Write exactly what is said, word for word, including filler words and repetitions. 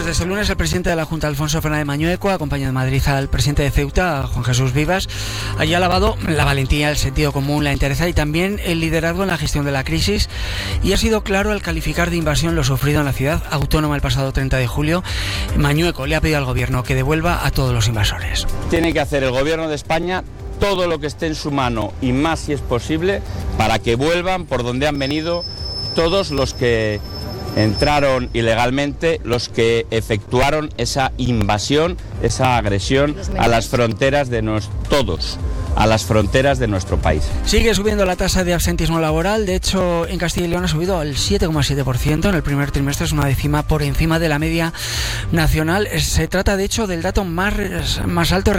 desde este lunes el presidente de la Junta, Alfonso Fernández Mañueco, acompaña de Madrid al presidente de Ceuta, Juan Jesús Vivas. Allí ha alabado la valentía, el sentido común, la entereza y también el liderazgo en la gestión de la crisis, y ha sido claro al calificar de invasión lo sufrido en la ciudad autónoma el pasado treinta de julio. Mañueco le ha pedido al gobierno que devuelva a todos los invasores. Tiene que hacer el gobierno de España todo lo que esté en su mano y más si es posible para que vuelvan por donde han venido todos los que entraron ilegalmente, los que efectuaron esa invasión, esa agresión a las fronteras de nos, todos, a las fronteras de nuestro país. Sigue subiendo la tasa de absentismo laboral. De hecho, en Castilla y León ha subido al siete coma siete por ciento en el primer trimestre, es una décima por encima de la media nacional. Se trata, de hecho, del dato más, más alto